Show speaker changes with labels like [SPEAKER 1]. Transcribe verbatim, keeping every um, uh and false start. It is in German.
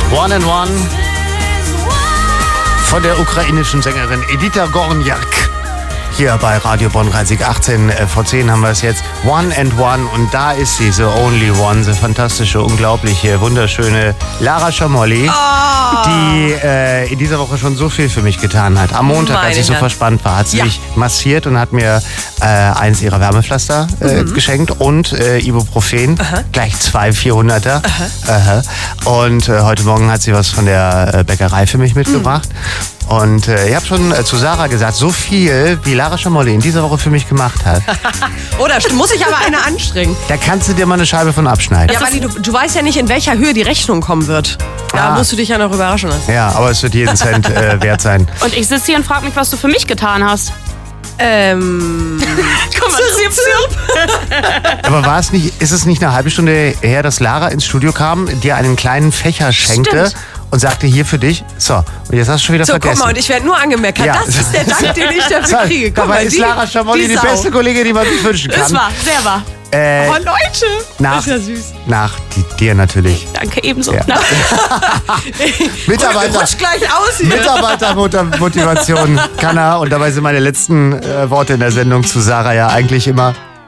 [SPEAKER 1] One and One von der ukrainischen Sängerin Edita Gorniak. Hier bei Radio Bonn dreißig achtzehn vor zehn haben wir es jetzt. One and One und da ist sie, the only one, the fantastische, unglaubliche, wunderschöne Lara Schamolli, oh. die äh, in dieser Woche schon so viel für mich getan hat. Am Montag, Meine als ich so Herren. verspannt war, hat sie ja. mich massiert und hat mir äh, eins ihrer Wärmepflaster äh, mhm. geschenkt und äh, Ibuprofen, Aha. gleich zwei vierhunderter. Aha. Aha. Und äh, heute Morgen hat sie was von der äh, Bäckerei für mich mitgebracht. Mhm. Und äh, ich habe schon äh, zu Sarah gesagt, so viel, wie Lara Schamolli in dieser Woche für mich gemacht hat.
[SPEAKER 2] Oder muss ich aber eine anstrengen.
[SPEAKER 1] Da kannst du dir mal eine Scheibe von abschneiden.
[SPEAKER 2] Ja, weil du, du weißt ja nicht, in welcher Höhe die Rechnung kommen wird. Da ah. musst du dich ja noch überraschen lassen.
[SPEAKER 1] Ja, aber es wird jeden Cent äh, wert sein.
[SPEAKER 3] Und ich sitze hier und frage mich, was du für mich getan hast.
[SPEAKER 2] Ähm.
[SPEAKER 3] Guck mal, zirp, zirp.
[SPEAKER 1] Aber war es nicht, ist es nicht eine halbe Stunde her, dass Lara ins Studio kam, dir einen kleinen Fächer schenkte? Stimmt. Und sagte, hier für dich. So, und jetzt hast du schon wieder
[SPEAKER 2] so,
[SPEAKER 1] vergessen.
[SPEAKER 2] So, guck mal, und ich werde nur angemerkt. Ja. Das ist der Dank, den ich dafür kriege. Guck
[SPEAKER 1] Dabei
[SPEAKER 2] mal,
[SPEAKER 1] ist
[SPEAKER 2] die,
[SPEAKER 1] Lara Schamolli die, die beste Kollegin, die man sich wünschen kann.
[SPEAKER 3] Das war, sehr wahr.
[SPEAKER 1] Äh,
[SPEAKER 2] oh, Leute.
[SPEAKER 1] Nach,
[SPEAKER 2] das ist ja süß.
[SPEAKER 1] Nach die, dir natürlich.
[SPEAKER 3] Danke, ebenso.
[SPEAKER 1] Ja. Mitarbeiter,
[SPEAKER 2] rutscht gleich aus hier.
[SPEAKER 1] Mitarbeitermotivation kann er. Und dabei sind meine letzten äh, Worte in der Sendung zu Sarah ja eigentlich immer